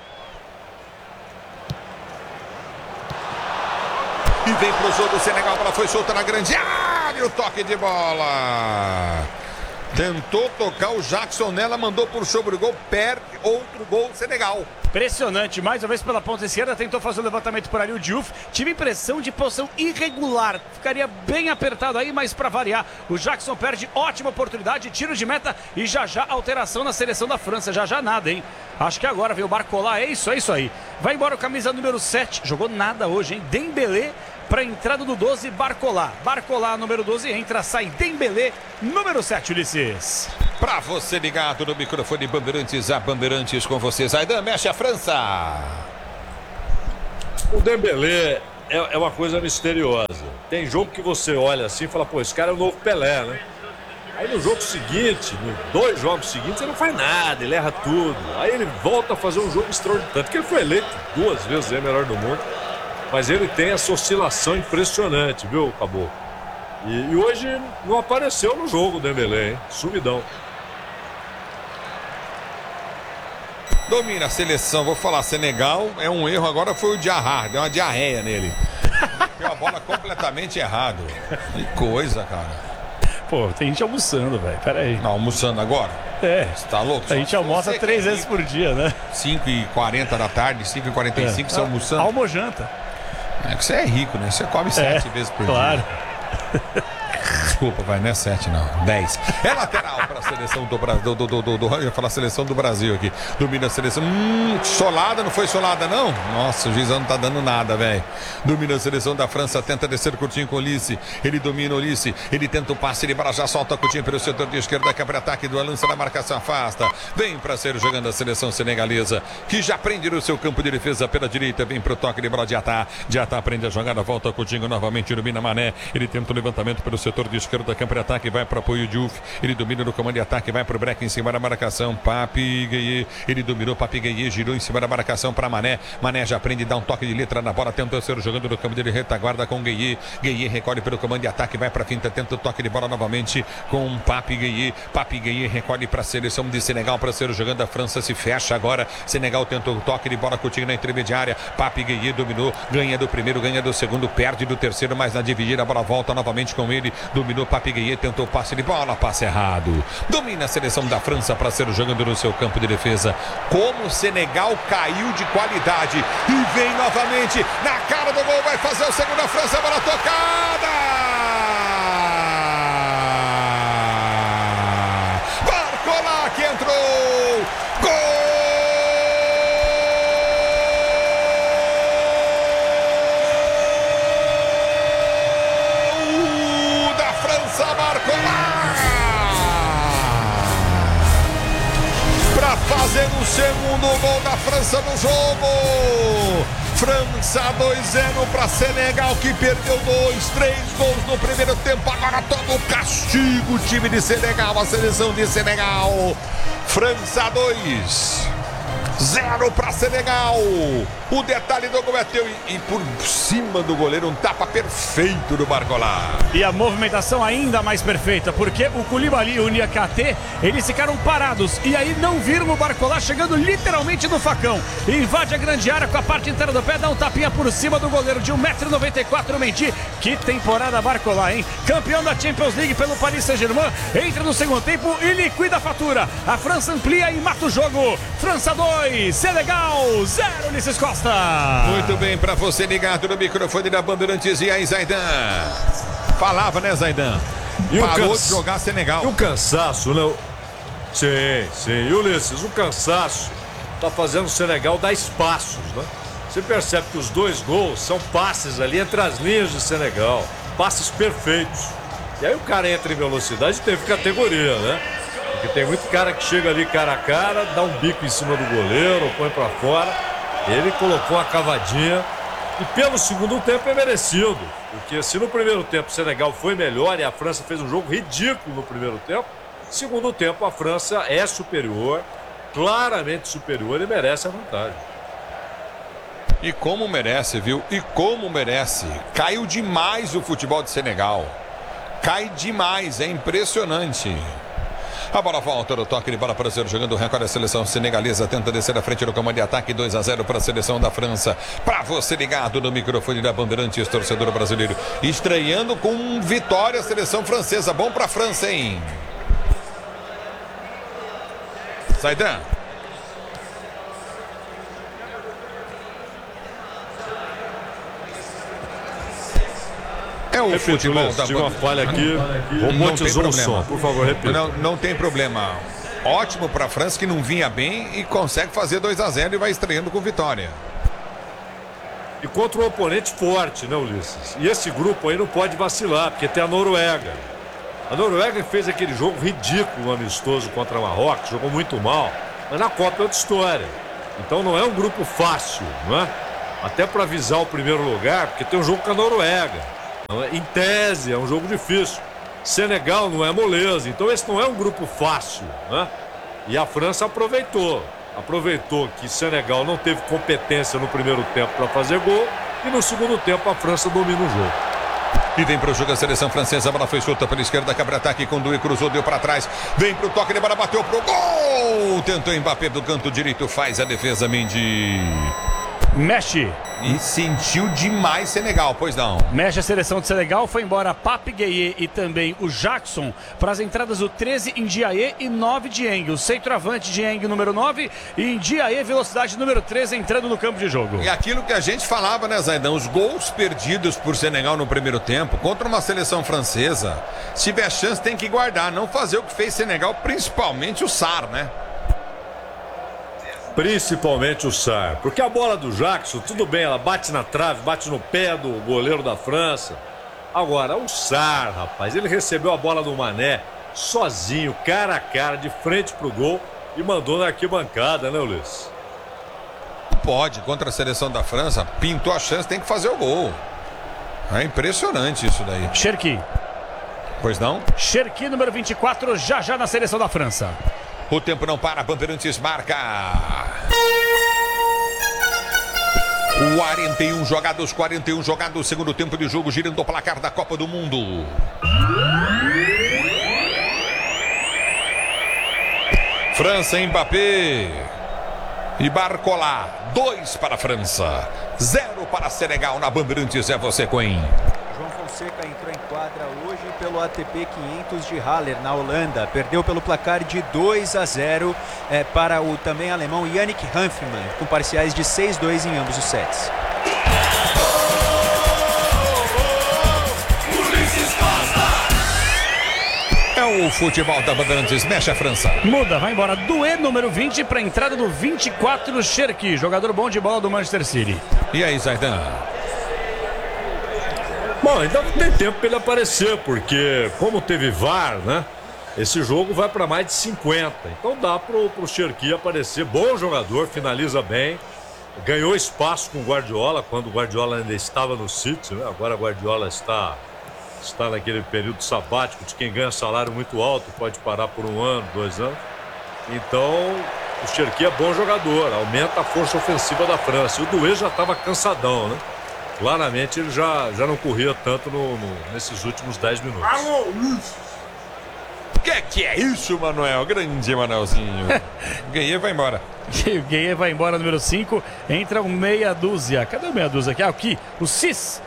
E vem pro jogo, Senegal, a bola foi solta na grande área, o toque de bola. Tentou tocar o Jackson nela, mandou por sobre o gol, perde outro gol, Senegal. Impressionante, mais uma vez pela ponta esquerda, tentou fazer o levantamento por ali o Diouf. Tive impressão de posição irregular, ficaria bem apertado aí, mas para variar, o Jackson perde ótima oportunidade, tiro de meta e já alteração na seleção da França, já nada, hein? Acho que agora veio o Barcola, é isso aí. Vai embora o camisa número 7, jogou nada hoje, hein? Dembélé para a entrada do 12, Barcola. Barcola, número 12, entra, sai Dembélé, número 7, Ulisses. Para você ligado no microfone Bandeirantes, a Bandeirantes com você. Zaidan, mexe a França. O Dembélé é uma coisa misteriosa. Tem jogo que você olha assim e fala, pô, esse cara é o novo Pelé, né? Aí no jogo seguinte, nos 2 jogos seguintes, ele não faz nada, ele erra tudo. Aí ele volta a fazer um jogo extraordinário. Tanto que ele foi eleito 2 vezes melhor do mundo. Mas ele tem essa oscilação impressionante, viu, Caboclo? E hoje não apareceu no jogo o Dembélé, hein? Sumidão. Domina a seleção, vou falar, Senegal é um erro, agora foi o Diarra, deu uma diarreia nele. Deu a bola completamente errado. Que coisa, cara. Pô, tem gente almoçando, velho, pera aí. Não, almoçando agora? É. Você tá louco? A gente almoça 3 vezes por dia, né? 5h40 da tarde, 5h45, você almoçando? Almojanta. É que você é rico, né? Você come 7 vezes por claro. dia. Desculpa, vai, não é 7 não, 10. É lateral para a seleção do Brasil. Eu ia falar seleção do Brasil aqui. Domina a seleção. Solada, não foi solada não? Nossa, o juizão não tá dando nada, velho. Domina a seleção da França, tenta descer curtinho com o Ulisses. Ele domina o Ulisses, ele tenta o passe, ele para já solta curtinho pelo setor de esquerda, quebra ataque do lança na marcação, afasta. Vem para ser jogando a seleção senegalesa, que já prende no seu campo de defesa pela direita, vem pro toque de bola de Atá. De Atá prende a jogada, volta curtinho novamente, domina Mané. Ele tenta o levantamento pelo setor de esquerda, campo de ataque, vai para apoio Diouf. Ele domina no comando de ataque, vai para o break em cima da marcação. Papi Gueye, ele dominou, Papi Gueye girou em cima da marcação para Mané. Mané já prende, dá um toque de letra na bola, tenta ser jogando no campo de retaguarda com Gueye. Gueye recolhe pelo comando de ataque, vai para a finta, tenta o toque de bola novamente com Papi Gueye. Papi Gueye recolhe para a seleção de Senegal para ser jogando. A França se fecha agora. Senegal tentou o toque de bola curtinho na intermediária. Papi Gueye dominou, ganha do primeiro, ganha do segundo, perde do terceiro, mas na dividida a bola volta novamente com ele. Dominou Papi Gueye, tentou passe de bola, passe errado. Domina a seleção da França para ser jogando no seu campo de defesa. Como o Senegal caiu de qualidade e vem novamente na cara do gol, vai fazer o segundo da França, bola tocada. Barcola que entrou. Gol! Fazendo o segundo gol da França no jogo. França 2-0 para Senegal, que perdeu 3 gols no primeiro tempo. Agora toma o castigo o time de Senegal, a seleção de Senegal. França 2-0 para Senegal. O detalhe do gol é teu e por cima do goleiro um tapa perfeito do Barcola. E a movimentação ainda mais perfeita, porque o Koulibaly e o Niakhaté, eles ficaram parados e aí não viram o Barcola chegando literalmente no facão. Invade a grande área com a parte inteira do pé, dá um tapinha por cima do goleiro de 1,94 m, Mendy. Que temporada Barcola, hein? Campeão da Champions League pelo Paris Saint-Germain, entra no segundo tempo e liquida a fatura. A França amplia e mata o jogo. França 2, Senegal 0, Ulisses Costa. Muito bem, para você ligado no microfone da Bandeirantes. E aí, Zaidan? Falava, né, Zaidan? Parou de jogar Senegal. E o cansaço, né? Sim. E Ulisses, o cansaço tá fazendo o Senegal dar espaços, né? Você percebe que os 2 gols são passes ali entre as linhas de Senegal. Passes perfeitos. E aí o cara entra em velocidade e teve categoria, né? Porque tem muito cara que chega ali cara a cara, dá um bico em cima do goleiro, põe pra fora. Ele colocou uma cavadinha e pelo segundo tempo é merecido. Porque se no primeiro tempo o Senegal foi melhor e a França fez um jogo ridículo no primeiro tempo, segundo tempo a França é superior, claramente superior e merece a vantagem. E como merece, viu? E como merece. Caiu demais o futebol de Senegal. Cai demais, é impressionante. A bola volta no toque de bola para ser jogando o recorde da seleção senegalesa. Tenta descer à frente do comando de ataque. 2-0 para a seleção da França. Para você ligado no microfone da Bandeirantes, torcedor brasileiro. Estreando com vitória a seleção francesa. Bom para a França, hein? Zaidan. É o futebol da Tive uma falha aqui, romantizou o som. Por favor, repita. Não tem problema. Ótimo para a França, que não vinha bem e consegue fazer 2-0 e vai estreando com vitória. E contra um oponente forte, né, Ulisses? E esse grupo aí não pode vacilar, porque tem a Noruega. A Noruega fez aquele jogo ridículo, amistoso contra Marrocos, jogou muito mal, mas na Copa é outra história. Então não é um grupo fácil, não é? Até para avisar o primeiro lugar, porque tem um jogo com a Noruega. Em tese, é um jogo difícil. Senegal não é moleza, então esse não é um grupo fácil, né? E a França aproveitou que Senegal não teve competência no primeiro tempo para fazer gol e no segundo tempo a França domina o jogo. E vem pro jogo a seleção francesa, a bola foi solta pela esquerda, cabra-ataque, conduz, cruzou, deu para trás, vem pro toque, de bola bateu pro gol, tentou Mbappé do canto direito, faz a defesa, Mendy. Mexe. E sentiu demais Senegal, pois não. Mexe a seleção de Senegal, foi embora Pape Gueye e também o Jackson para as entradas do 13 Ndiaye e 9 Dieng. O centroavante Dieng número 9 e Ndiaye velocidade número 13 entrando no campo de jogo. E aquilo que a gente falava, né, Zaidan? Os gols perdidos por Senegal no primeiro tempo contra uma seleção francesa, se tiver chance tem que guardar, não fazer o que fez Senegal, principalmente o Sarr, né? Principalmente o Sarr, porque a bola do Jackson, tudo bem, ela bate na trave, bate no pé do goleiro da França. Agora, o Sarr, rapaz, ele recebeu a bola do Mané sozinho, cara a cara, de frente pro gol e mandou na arquibancada, né, Ulisses? Pode, contra a seleção da França, pintou a chance, tem que fazer o gol. É impressionante isso daí. Cherki. Pois não? Cherki, número 24, já na seleção da França. O tempo não para, Bandeirantes marca. 41 jogados, segundo tempo de jogo, girando o placar da Copa do Mundo. França, Mbappé e Barcola, 2 para a França, 0 para Senegal. Na Bandeirantes é você, Coen. João Fonseca entrou em quadra hoje pelo ATP 500 de Halle, na Holanda. Perdeu pelo placar de 2-0 para o também alemão Yannick Hanfmann, com parciais de 6-2 em ambos os sets. É o futebol da Bandeirantes, mexe a França. Muda, vai embora. Doué, número 20, para a entrada do 24, Cherki, jogador bom de bola do Manchester City. E aí, Zaidan? Bom, ainda não tem tempo para ele aparecer, porque como teve VAR, né? Esse jogo vai para mais de 50. Então dá pro Cherki aparecer. Bom jogador, finaliza bem. Ganhou espaço com o Guardiola, quando o Guardiola ainda estava no City, né? Agora o Guardiola está naquele período sabático de quem ganha salário muito alto, pode parar por 1 ano, 2 anos. Então o Cherki é bom jogador, aumenta a força ofensiva da França. E o Doué já estava cansadão, né? Claramente ele já não corria tanto nesses últimos 10 minutos. Alô, Luiz! Que é isso, Manuel? Grande Manuelzinho. Gueye vai embora. O Gueye vai embora, número 5. Entra um meia dúzia. Cadê o meia dúzia aqui? Aqui, o Cis.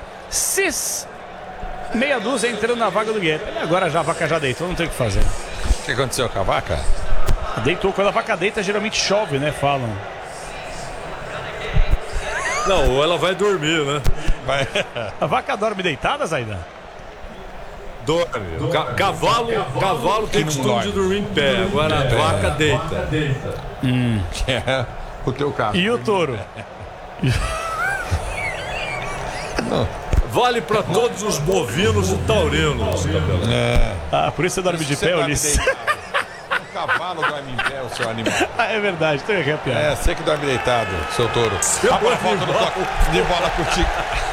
Meia dúzia entrando na vaga do Gueye. Agora já a vaca já deitou, não tem o que fazer. O que aconteceu com a vaca? Deitou. Quando a vaca deita, geralmente chove, né? Falam. Não, ou ela vai dormir, né? A vaca dorme deitada, Zaidan? Dorme. Cavalo tem costume de dormir em pé. Agora a vaca deita. É o teu caso. E o touro? Vale para todos os bovinos e taurinos. Por isso você dorme de pé, Ulisses? O cavalo dorme em pé, o seu animal. É verdade, tem que arrepiar. É, você que dorme deitado, seu touro. Agora volta no toque de bola pro Tico.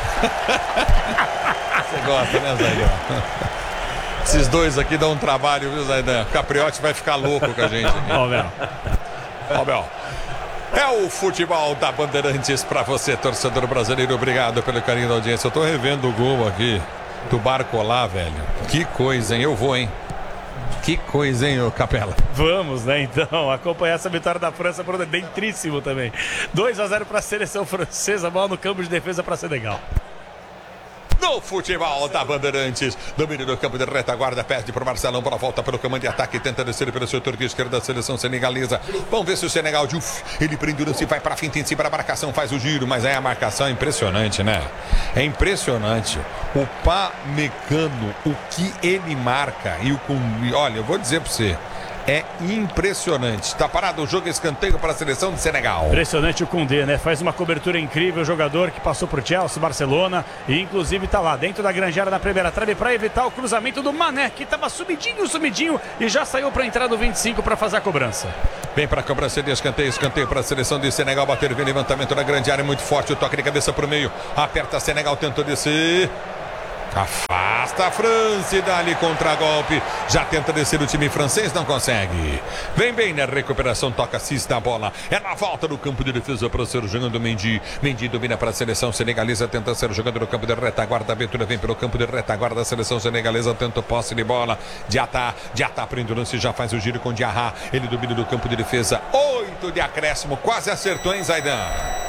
Você gosta, né, Zaidan? Esses dois aqui dão um trabalho, viu, Zaidan? O Capriotti vai ficar louco com a gente. Ó, Bel. É o futebol da Bandeirantes pra você, torcedor brasileiro. Obrigado pelo carinho da audiência. Eu tô revendo o gol aqui do Barcola, velho. Que coisa, hein? Eu vou, hein? Que coisa, hein, ô Capela? Vamos, né, então, acompanhar essa vitória da França por dentríssimo também. 2-0 para a seleção francesa, bola no campo de defesa para Senegal. no futebol da Bandeirantes. Domínio do campo de retaguarda, perde para o Marcelão, bola volta pelo comando de ataque, tenta descer pelo setor de esquerda da seleção senegalesa. Vamos ver se o Senegal, ele prende o lance, vai para a finta em cima da marcação, faz o giro, mas aí a marcação é impressionante, né? É impressionante. O Pamecano, o que ele marca, olha, eu vou dizer para você, é impressionante. Está parado o jogo, escanteio para a seleção de Senegal. Impressionante o Koundé, né? Faz uma cobertura incrível, o jogador que passou por Chelsea, Barcelona, e inclusive está lá dentro da grande área da primeira trave para evitar o cruzamento do Mané, que estava sumidinho e já saiu para entrar do 25 para fazer a cobrança. Vem para a cobrança de escanteio para a seleção de Senegal bater, vem levantamento na grande área, muito forte, o toque de cabeça para o meio, aperta Senegal, tentou descer. Afasta a França e dá-lhe contra-golpe. Já tenta descer o time francês, não consegue. Vem bem na recuperação, toca Cis na bola. É na volta do campo de defesa para ser jogando Mendy. Mendy domina para a seleção senegalesa, tenta ser jogando no campo de retaguarda. A abertura vem pelo campo de retaguarda. A seleção senegalesa tenta posse de bola. Diatá prende o lance, já faz o giro com Diarra. Ele domina do campo de defesa. 8 de acréscimo, quase acertou, hein, Zaidan?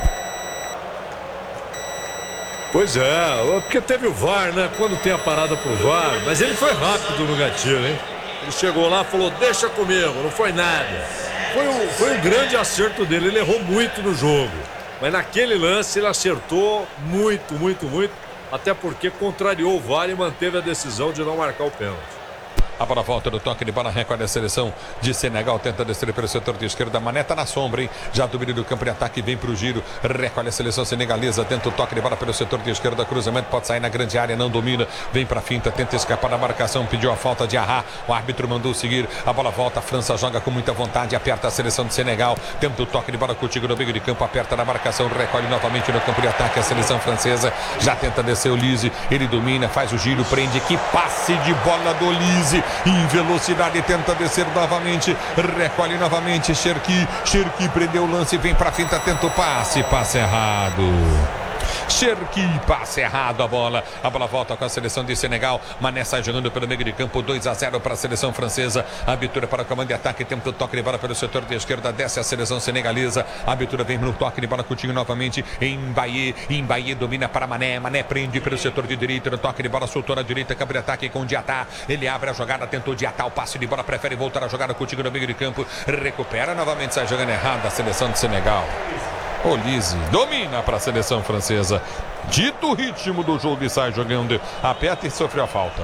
Pois é, porque teve o VAR, né? Quando tem a parada pro VAR, mas ele foi rápido no gatilho, hein? Ele chegou lá e falou, deixa comigo, não foi nada. Foi um grande acerto dele, ele errou muito no jogo. Mas naquele lance ele acertou muito, até porque contrariou o VAR e manteve a decisão de não marcar o pênalti. A bola volta do toque de bola, recolhe a seleção de Senegal, tenta descer pelo setor de esquerda, Mané tá na sombra, hein? Já domínio do campo de ataque, vem pro giro, recolhe a seleção senegalesa, tenta o toque de bola pelo setor de esquerda, cruzamento, pode sair na grande área, não domina, vem pra finta, tenta escapar da marcação, pediu a falta de Arra, o árbitro mandou seguir, a bola volta, a França joga com muita vontade, aperta a seleção de Senegal, tenta o toque de bola contigo no meio de campo, aperta na marcação, recolhe novamente no campo de ataque, a seleção francesa já tenta descer o Lise, ele domina, faz o giro, prende, que passe de bola do Lise, em velocidade, tenta descer novamente, recolhe novamente, Cherki prendeu o lance, vem pra finta, tenta o passe errado. Cherki, passe errado a bola volta com a seleção de Senegal, Mané sai jogando pelo meio de campo, 2-0 para a seleção francesa, abertura para o comando de ataque, tenta o toque de bola pelo setor de esquerda, desce a seleção senegalesa, a abertura vem no toque de bola, Coutinho novamente, Mbaye domina para Mané prende pelo setor de direita, no toque de bola, soltou na direita, campo de ataque com Diatá, ele abre a jogada, tentou Diatá, o passe de bola, prefere voltar a jogada, Coutinho no meio de campo, recupera novamente, sai jogando errado a seleção de Senegal. Olise domina para a seleção francesa. Dito o ritmo do jogo e sai jogando. Aperta e sofreu a falta.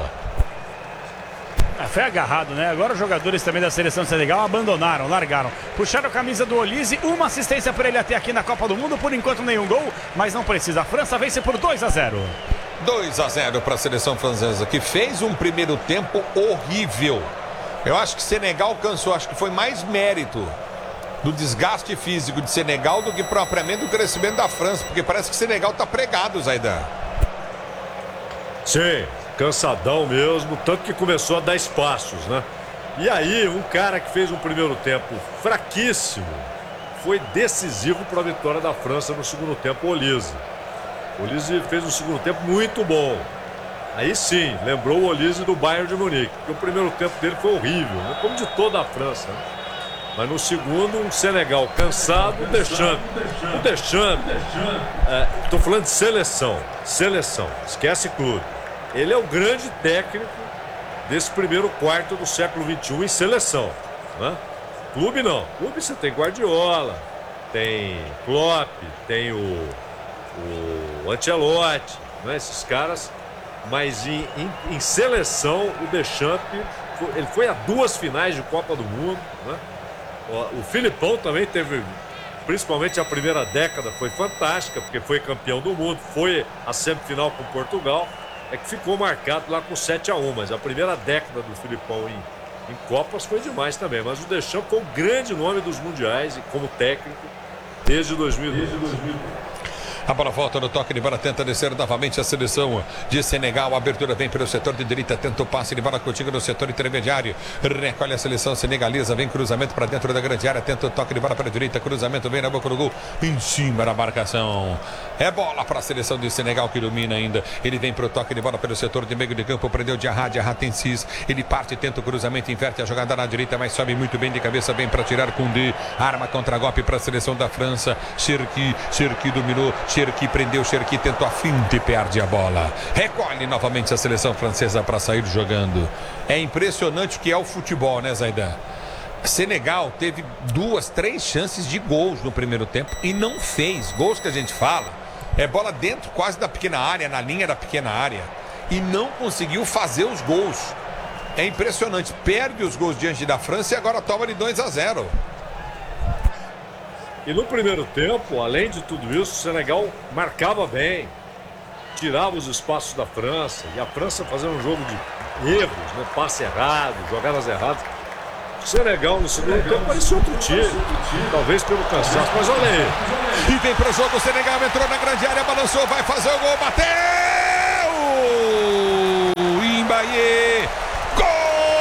Foi agarrado, né? Agora os jogadores também da seleção de Senegal abandonaram, largaram. Puxaram a camisa do Olise, uma assistência para ele até aqui na Copa do Mundo. Por enquanto nenhum gol, mas não precisa. A França vence por 2-0. 2-0 para a seleção francesa, que fez um primeiro tempo horrível. Eu acho que Senegal alcançou, acho que foi mais mérito do desgaste físico de Senegal do que propriamente do crescimento da França, porque parece que Senegal está pregado, Zaidan. Sim, cansadão mesmo, tanto que começou a dar espaços, né? E aí, um cara que fez um primeiro tempo fraquíssimo foi decisivo para a vitória da França no segundo tempo, o Olise. O Olise fez um segundo tempo muito bom. Aí sim, lembrou o Olise do Bayern de Munique, porque o primeiro tempo dele foi horrível, né? Como de toda a França, né? Mas no segundo, um Senegal cansado, o Deschamps, estou falando de seleção, esquece clube. Ele é o grande técnico desse primeiro quarto do século XXI em seleção, né? Clube não, clube você tem Guardiola, tem Klopp, tem o Ancelotti, né? Esses caras, mas em seleção o Deschamps, ele foi a 2 finais de Copa do Mundo, né? O Filipão também teve, principalmente a primeira década, foi fantástica, porque foi campeão do mundo, foi a semifinal com Portugal, é que ficou marcado lá com 7-1, mas a primeira década do Filipão em Copas foi demais também, mas o Deschamps foi o grande nome dos mundiais como técnico desde 2002. A bola volta no toque de bola, tenta descer novamente a seleção de Senegal. A abertura vem pelo setor de direita, tenta o passe de bola contigo no setor intermediário. Recolhe a seleção senegalesa, vem cruzamento para dentro da grande área, tenta o toque de bola para a direita, cruzamento vem na boca do gol, em cima da marcação. É bola para a seleção de Senegal que domina ainda. Ele vem para o toque de bola pelo setor de meio de campo, prendeu Diarra tem Cis. Ele parte, tenta o cruzamento, inverte a jogada na direita, mas sobe muito bem de cabeça, vem para tirar Koundé. Arma contra-golpe para a seleção da França. Cherki dominou. Cherki prendeu, Cherki tentou a finta e perde a bola. Recolhe novamente a seleção francesa para sair jogando. É impressionante o que é o futebol, né, Zaidan? Senegal teve 2, 3 chances de gols no primeiro tempo e não fez. Gols que a gente fala, é bola dentro quase da pequena área, na linha da pequena área. E não conseguiu fazer os gols. É impressionante. Perde os gols diante da França e agora toma de 2-0. E no primeiro tempo, além de tudo isso, o Senegal marcava bem. Tirava os espaços da França. E a França fazendo um jogo de erros, né? Passe errado, jogadas erradas. O Senegal no segundo tempo parecia outro time. Talvez pelo cansaço, mas olha aí. E vem pro jogo, o Senegal entrou na grande área, balançou, vai fazer o gol, bateu! Imbaie!